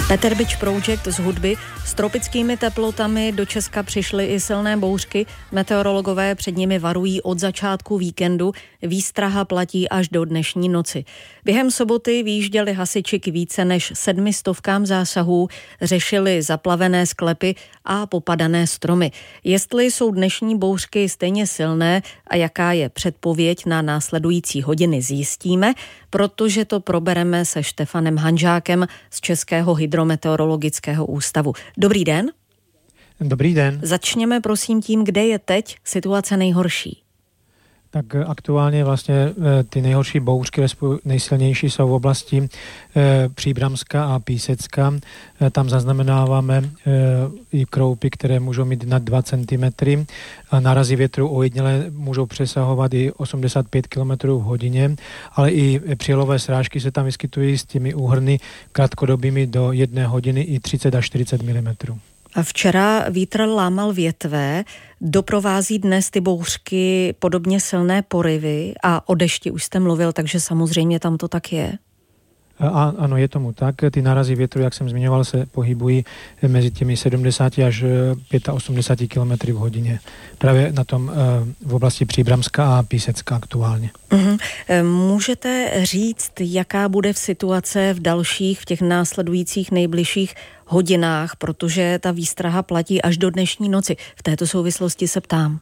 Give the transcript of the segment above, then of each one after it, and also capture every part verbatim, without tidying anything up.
Peter Beach Project z hudby. S tropickými teplotami do Česka přišly i silné bouřky. Meteorologové před nimi varují od začátku víkendu. Výstraha platí až do dnešní noci. Během soboty vyjížděli hasiči k více než sedmi stovkám zásahů, řešili zaplavené sklepy a popadané stromy. Jestli jsou dnešní bouřky stejně silné a jaká je předpověď na následující hodiny, zjistíme, protože to probereme se Štefanem Hanžákem z Českého hydrometeorologického ústavu. Dobrý den. Dobrý den. Začněme prosím tím, kde je teď situace nejhorší. Tak aktuálně vlastně ty nejhorší bouřky, nejsilnější jsou v oblasti Příbramska a Písecka. Tam zaznamenáváme i kroupy, které můžou mít nad dva centimetry. Nárazy větru ojediněle můžou přesahovat i osmdesát pět kilometrů v hodině, ale i přilové srážky se tam vyskytují s těmi úhrny krátkodobými do jedné hodiny i třicet až čtyřicet milimetrů. A včera vítr lámal větve, doprovází dnes ty bouřky podobně silné porivy a o dešti už jste mluvil, takže samozřejmě tam to tak je. A, ano, je tomu tak. Ty nárazy větru, jak jsem zmiňoval, se pohybují mezi těmi sedmdesáti až osmdesáti pěti kilometry v hodině. Právě na tom v oblasti Příbramska a Písecka aktuálně. Uhum. Můžete říct, jaká bude v situace v dalších, v těch následujících nejbližších hodinách, protože ta výstraha platí až do dnešní noci. V této souvislosti se ptám.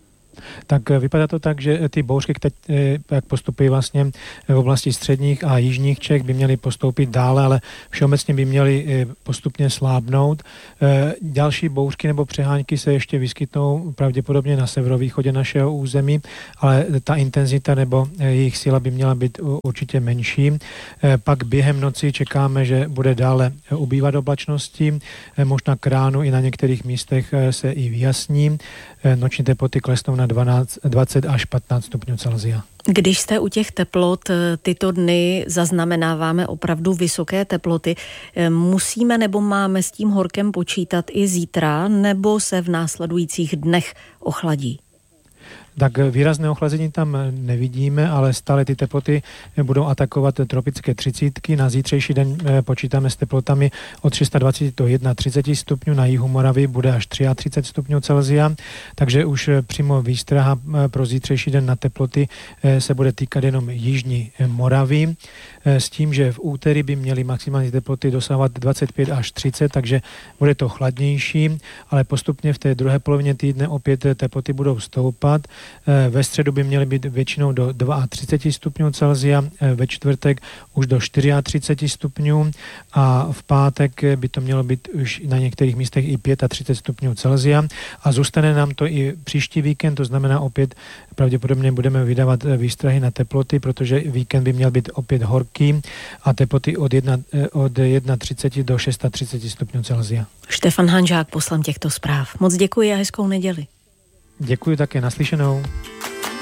Tak vypadá to tak, že ty bouřky, které jak postupují vlastně v oblasti středních a jižních Čech, by měly postoupit dále, ale všeobecně by měly postupně slábnout. Další bouřky nebo přehánky se ještě vyskytnou pravděpodobně na severovýchodě našeho území, ale ta intenzita nebo jejich síla by měla být určitě menší. Pak během noci čekáme, že bude dále ubývat oblačnosti, možná k ránu i na některých místech se i vyjasní. Noční teploty klesnou na dvanáct, dvacet až patnáct stupňů Celsia. Když jste u těch teplot, tyto dny zaznamenáváme opravdu vysoké teploty. Musíme nebo máme s tím horkem počítat i zítra, nebo se v následujících dnech ochladí? Tak výrazné ochlazení tam nevidíme, ale stále ty teploty budou atakovat tropické třicítky. Na zítřejší den počítáme s teplotami od dvacet šest do třicet jedna stupňů, na jihu Moravy bude až třicet tři stupňů Celsia, takže už přímo výstraha pro zítřejší den na teploty se bude týkat jenom jižní Moravy, s tím, že v úterý by měly maximální teploty dosahovat dvacet pět až třicet, takže bude to chladnější, ale postupně v té druhé polovině týdne opět teploty budou stoupat. Ve středu by měly být většinou do třicet dva stupňů Celsia, ve čtvrtek už do třicet čtyři stupňů a v pátek by to mělo být už na některých místech i třicet pět stupňů Celsia a zůstane nám to i příští víkend, to znamená opět pravděpodobně budeme vydávat výstrahy na teploty, protože víkend by měl být opět horký a teploty od, jedna, od třicet jedna do třicet šest stupňů Celsia. Štefan Hanžák, poslem těchto zpráv. Moc děkuji a hezkou neděli. Děkuji také, naslyšenou.